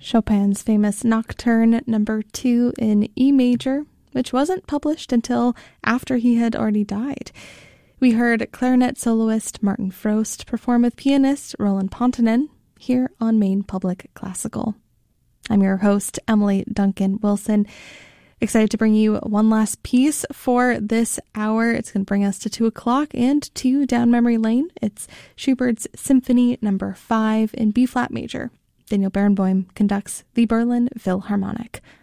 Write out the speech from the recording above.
Chopin's famous Nocturne No. 2 in E major, which wasn't published until after he had already died. We heard clarinet soloist Martin Frost perform with pianist Roland Pontonen here on Maine Public Classical. I'm your host, Emily Duncan Wilson. Excited to bring you one last piece for this hour. It's going to bring us to 2 o'clock and to down memory lane. It's Schubert's Symphony No. 5 in B-flat major. Daniel Barenboim conducts the Berlin Philharmonic.